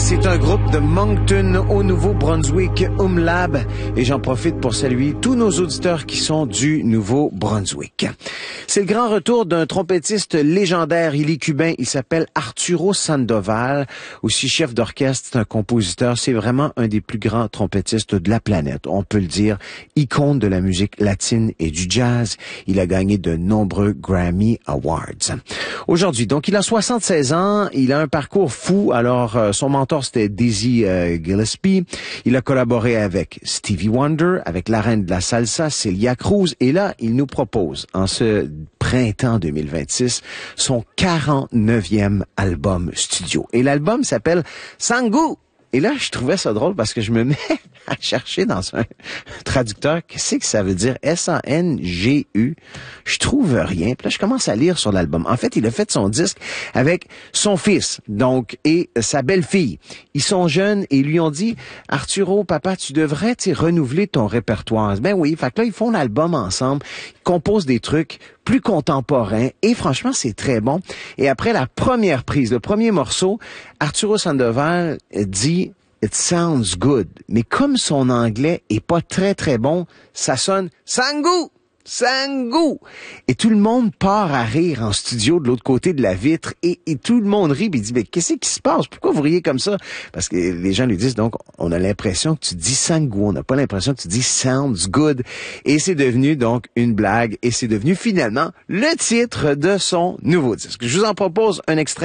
C'est un groupe de Moncton au Nouveau-Brunswick, Umlab, et j'en profite pour saluer tous nos auditeurs qui sont du Nouveau-Brunswick. C'est le grand retour d'un trompettiste légendaire, il est cubain, il s'appelle Arturo Sandoval, aussi chef d'orchestre, c'est un compositeur, c'est vraiment un des plus grands trompettistes de la planète, on peut le dire, icône de la musique latine et du jazz, il a gagné de nombreux Grammy Awards. Aujourd'hui, donc il a 76 ans, il a un parcours fou, alors son mentor c'était Dizzy Gillespie, il a collaboré avec Stevie Wonder, avec la reine de la salsa, Celia Cruz, et là, il nous propose, en ce printemps 2026, son 49e album studio. Et l'album s'appelle Sangu. Et là, je trouvais ça drôle parce que je me mets à chercher dans un traducteur qu'est-ce que ça veut dire S-A-N-G-U. Je trouve rien. Puis là, je commence à lire sur l'album. En fait, il a fait son disque avec son fils, donc, et sa belle-fille. Ils sont jeunes et ils lui ont dit, Arturo, papa, tu devrais, renouveler ton répertoire. Ben oui. Fait que là, ils font l'album ensemble. Ils composent des trucs plus contemporains et franchement, c'est très bon. Et après la première prise, le premier morceau, Arturo Sandoval dit It sounds good. Mais comme son anglais est pas très très bon, ça sonne Sangu! Sangu! Et tout le monde part à rire en studio de l'autre côté de la vitre et tout le monde rit et dit mais qu'est-ce qui se passe? Pourquoi vous riez comme ça? Parce que les gens lui disent donc on a l'impression que tu dis Sangu, on n'a pas l'impression que tu dis sounds good. Et c'est devenu donc une blague et c'est devenu finalement le titre de son nouveau disque. Je vous en propose un extrait.